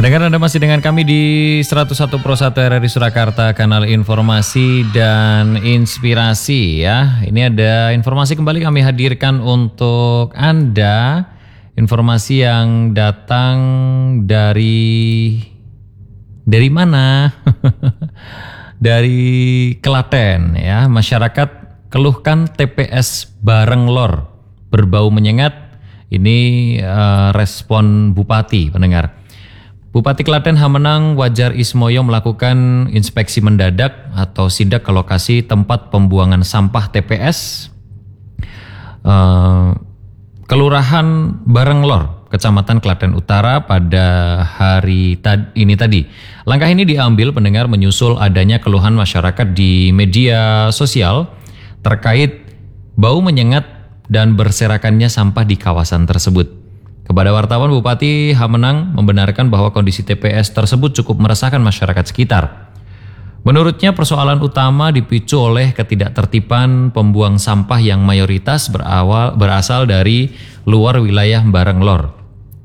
Pendengar, Anda masih dengan kami di 101 Pro 1 RRI Surakarta, kanal informasi dan inspirasi ya. Ini ada informasi kembali kami hadirkan untuk Anda. Informasi yang datang dari mana? Dari Klaten ya. Masyarakat keluhkan TPS Barenglor berbau menyengat. Ini respon Bupati, pendengar. Bupati Klaten Hamenang Wajar Ismoyo melakukan inspeksi mendadak atau sidak ke lokasi tempat pembuangan sampah TPS Kelurahan Barenglor, Kecamatan Klaten Utara pada hari ini tadi. Langkah ini diambil, pendengar, menyusul adanya keluhan masyarakat di media sosial terkait bau menyengat dan berserakannya sampah di kawasan tersebut. Kepada wartawan, Bupati Hamenang membenarkan bahwa kondisi TPS tersebut cukup meresahkan masyarakat sekitar. Menurutnya, persoalan utama dipicu oleh ketidaktertiban pembuang sampah yang mayoritas berasal dari luar wilayah Barenglor.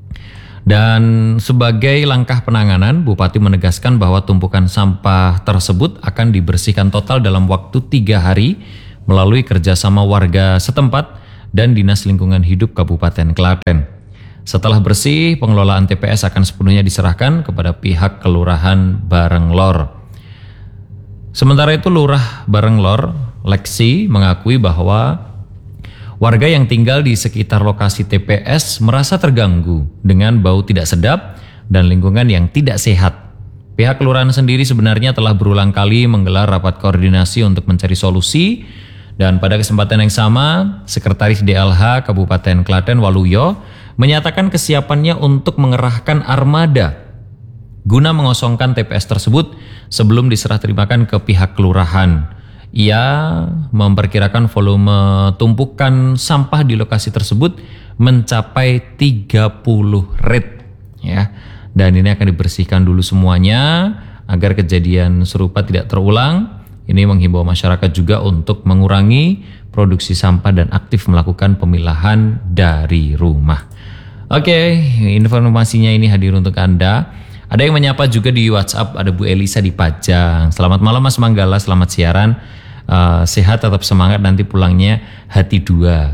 Dan sebagai langkah penanganan, Bupati menegaskan bahwa tumpukan sampah tersebut akan dibersihkan total dalam waktu 3 hari melalui kerjasama warga setempat dan Dinas Lingkungan Hidup Kabupaten Klaten. Setelah bersih, pengelolaan TPS akan sepenuhnya diserahkan kepada pihak Kelurahan Barenglor. Sementara itu, Lurah Barenglor, Leksi, mengakui bahwa warga yang tinggal di sekitar lokasi TPS merasa terganggu dengan bau tidak sedap dan lingkungan yang tidak sehat. Pihak kelurahan sendiri sebenarnya telah berulang kali menggelar rapat koordinasi untuk mencari solusi, dan pada kesempatan yang sama, Sekretaris DLH Kabupaten Klaten Waluyo menyatakan kesiapannya untuk mengerahkan armada guna mengosongkan TPS tersebut sebelum diserah terimakan ke pihak kelurahan. Ia memperkirakan volume tumpukan sampah di lokasi tersebut mencapai 30 rit ya. Dan ini akan dibersihkan dulu semuanya agar kejadian serupa tidak terulang. Ini menghimbau masyarakat juga untuk mengurangi produksi sampah dan aktif melakukan pemilahan dari rumah. Oke, informasinya ini hadir untuk Anda. Ada yang menyapa juga di WhatsApp, ada Bu Elisa di Pajang. Selamat malam Mas Manggala, selamat siaran. Sehat, tetap semangat, nanti pulangnya hati dua.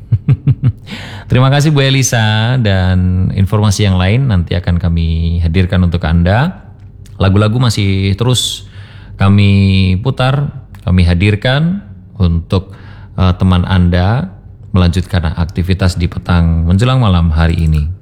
Terima kasih Bu Elisa, dan informasi yang lain nanti akan kami hadirkan untuk Anda. Lagu-lagu masih terus kami putar, kami hadirkan untuk teman Anda melanjutkan aktivitas di petang menjelang malam hari ini.